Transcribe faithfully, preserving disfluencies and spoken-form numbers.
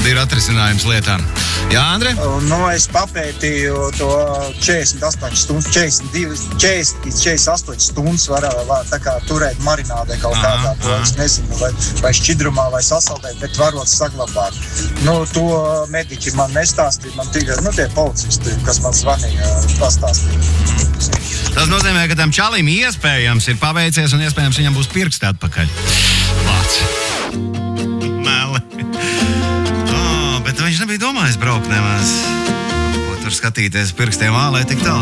tad ir atrisinājums lietām. Jā, Andre? Nu, es papētīju to četrdesmit astoņas stundas, četrdesmit divi, četrdesmit līdz četrdesmit astoņas stundas var, var tā kā turēt marinādē kaut aha, kādā, to aha. Es nezinu, vai, vai šķidrumā, vai sasaldēt, bet varot saglabāt. Nu, to mediķi man nestāstīja, man tikai, nu, tie policisti, kas man zvanīja, pastāstīja. Tas nozīmē, ka tam čalim iespējams ir paveicies un iespējams viņam būs pirksti atpakaļ. Lāc. Meli. Oh, bet viņš nebija domājis braukt nemaz. Ko tur skatīties pirkstiem ālē tik tālu.